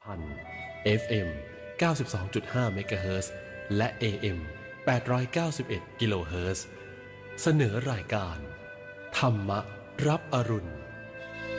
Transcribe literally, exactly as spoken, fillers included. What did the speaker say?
พัน เอฟ เอ็ม เก้าสิบสองจุดห้า เมกะเฮิรตซ์และ เอ เอ็ม แปดร้อยเก้าสิบเอ็ด กิโลเฮิรตซ์เสนอรายการธรรมะรับอรุณ